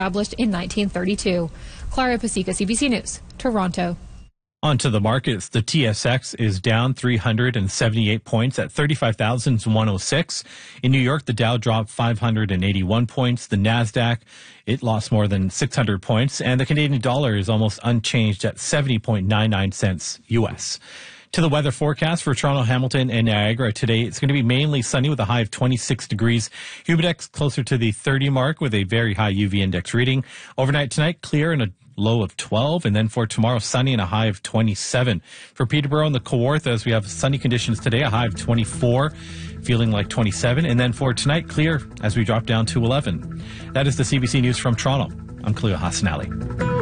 established in 1932. Clara Pasica, CBC News, Toronto. Onto the markets, the TSX is down 378 points at 35,106. In New York, the Dow dropped 581 points. The NASDAQ, it lost more than 600 points. And the Canadian dollar is almost unchanged at 70.99 cents U.S. To the weather forecast for Toronto, Hamilton, and Niagara today, it's going to be mainly sunny with a high of 26 degrees. Humidex closer to the 30 mark with a very high UV index reading. Overnight tonight, clear and a low of 12, and then for tomorrow, sunny and a high of 27. For Peterborough and the Kawarthas, we have sunny conditions today, a high of 24, feeling like 27, and then for tonight, clear as we drop down to 11. That is the CBC News from Toronto. I'm Khalil Hassan Ali.